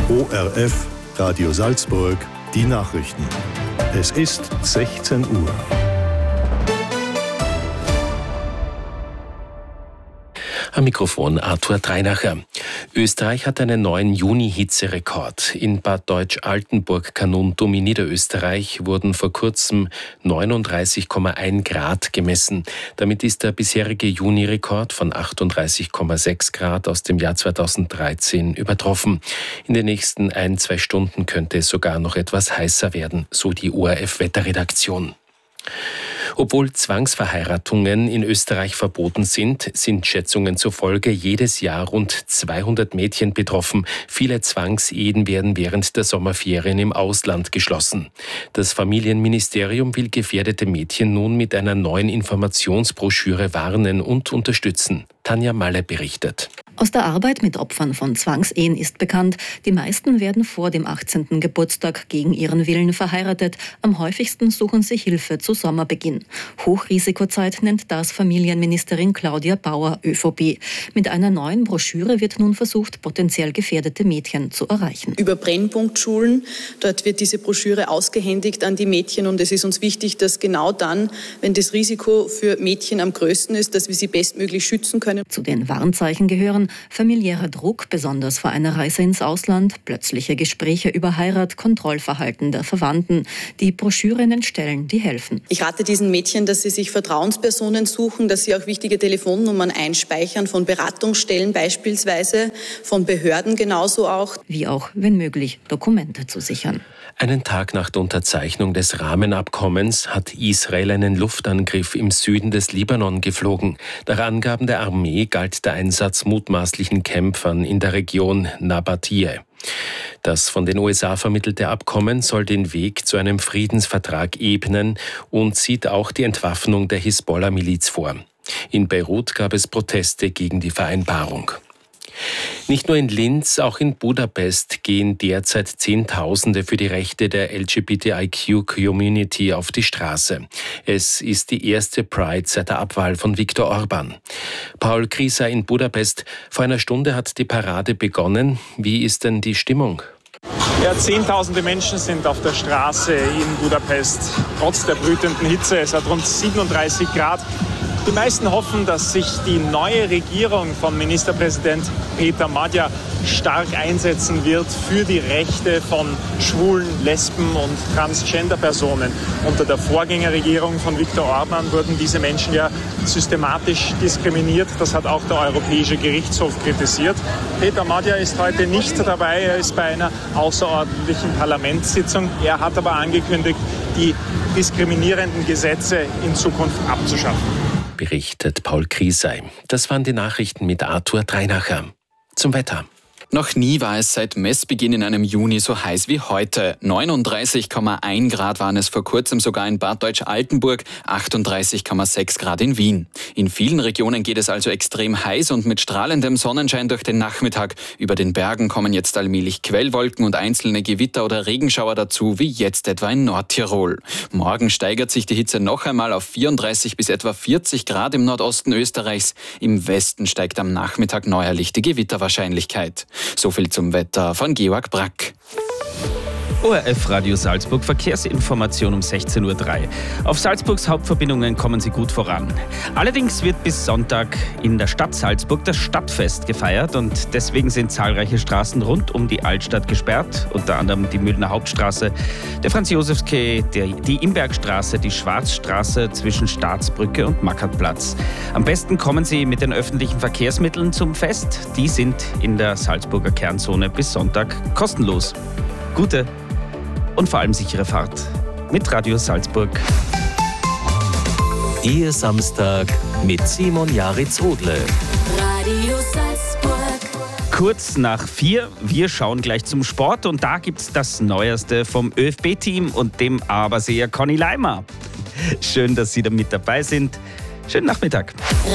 ORF Radio Salzburg, die Nachrichten. Es ist 16 Uhr. Am Mikrofon Arthur Dreinacher. Österreich hat einen neuen Juni-Hitzerekord. In Bad Deutsch-Altenburg-Kanuntum in Niederösterreich wurden vor kurzem 39,1 Grad gemessen. Damit ist der bisherige Juni-Rekord von 38,6 Grad aus dem Jahr 2013 übertroffen. In den nächsten 1-2 Stunden könnte es sogar noch etwas heißer werden, so die ORF-Wetterredaktion. Obwohl Zwangsverheiratungen in Österreich verboten sind, sind Schätzungen zufolge jedes Jahr rund 200 Mädchen betroffen. Viele Zwangsehen werden während der Sommerferien im Ausland geschlossen. Das Familienministerium will gefährdete Mädchen nun mit einer neuen Informationsbroschüre warnen und unterstützen. Tanja Malle berichtet. Aus der Arbeit mit Opfern von Zwangsehen ist bekannt, die meisten werden vor dem 18. Geburtstag gegen ihren Willen verheiratet. Am häufigsten suchen sie Hilfe zu Sommerbeginn. Hochrisikozeit nennt das Familienministerin Claudia Bauer, ÖVP. Mit einer neuen Broschüre wird nun versucht, potenziell gefährdete Mädchen zu erreichen. Über Brennpunktschulen, dort wird diese Broschüre ausgehändigt an die Mädchen und es ist uns wichtig, dass genau dann, wenn das Risiko für Mädchen am größten ist, dass wir sie bestmöglich schützen können. Zu den Warnzeichen gehören familiärer Druck, besonders vor einer Reise ins Ausland, plötzliche Gespräche über Heirat, Kontrollverhalten der Verwandten. Die Broschüren stellen, die helfen. Ich rate diesen Mädchen, dass sie sich Vertrauenspersonen suchen, dass sie auch wichtige Telefonnummern einspeichern, von Beratungsstellen beispielsweise, von Behörden genauso auch. Wie auch, wenn möglich, Dokumente zu sichern. Einen Tag nach der Unterzeichnung des Rahmenabkommens hat Israel einen Luftangriff im Süden des Libanon geflogen. Nach Angaben der Armee galt der Einsatz mutmaßlichen Kämpfern in der Region Nabatiyeh. Das von den USA vermittelte Abkommen soll den Weg zu einem Friedensvertrag ebnen und sieht auch die Entwaffnung der Hisbollah-Miliz vor. In Beirut gab es Proteste gegen die Vereinbarung. Nicht nur in Linz, auch in Budapest gehen derzeit Zehntausende für die Rechte der LGBTIQ-Community auf die Straße. Es ist die erste Pride seit der Abwahl von Viktor Orban. Paul Krieser in Budapest. Vor einer Stunde hat die Parade begonnen. Wie ist denn die Stimmung? Ja, Zehntausende Menschen sind auf der Straße in Budapest. Trotz der brütenden Hitze, es hat rund 37 Grad. Die meisten hoffen, dass sich die neue Regierung von Ministerpräsident Peter Magyar stark einsetzen wird für die Rechte von Schwulen, Lesben und Transgender-Personen. Unter der Vorgängerregierung von Viktor Orban wurden diese Menschen ja systematisch diskriminiert. Das hat auch der Europäische Gerichtshof kritisiert. Peter Magyar ist heute nicht dabei. Er ist bei einer außerordentlichen Parlamentssitzung. Er hat aber angekündigt, die diskriminierenden Gesetze in Zukunft abzuschaffen. Berichtet Paul Kriesei. Das waren die Nachrichten mit Arthur Dreinacher. Zum Wetter. Noch nie war es seit Messbeginn in einem Juni so heiß wie heute. 39,1 Grad waren es vor kurzem sogar in Bad Deutsch-Altenburg, 38,6 Grad in Wien. In vielen Regionen geht es also extrem heiß und mit strahlendem Sonnenschein durch den Nachmittag. Über den Bergen kommen jetzt allmählich Quellwolken und einzelne Gewitter oder Regenschauer dazu, wie jetzt etwa in Nordtirol. Morgen steigert sich die Hitze noch einmal auf 34 bis etwa 40 Grad im Nordosten Österreichs. Im Westen steigt am Nachmittag neuerlich die Gewitterwahrscheinlichkeit. So viel zum Wetter von Georg Brack. ORF Radio Salzburg, Verkehrsinformation um 16:03 Uhr. Auf Salzburgs Hauptverbindungen kommen sie gut voran. Allerdings wird bis Sonntag in der Stadt Salzburg das Stadtfest gefeiert und deswegen sind zahlreiche Straßen rund um die Altstadt gesperrt, unter anderem die Mühlner Hauptstraße, der Franz-Josefs-Quai, die Imbergstraße, die Schwarzstraße zwischen Staatsbrücke und Mackertplatz. Am besten kommen Sie mit den öffentlichen Verkehrsmitteln zum Fest. Die sind in der Salzburger Kernzone bis Sonntag kostenlos. Gute und vor allem sichere Fahrt mit Radio Salzburg. Ihr Samstag mit Simon Jaritz-Hodle. Radio Salzburg. Kurz nach 4, wir schauen gleich zum Sport und da gibt's das Neueste vom ÖFB-Team und dem Aberseer Conny Leimer. Schön, dass Sie da mit dabei sind. Schönen Nachmittag.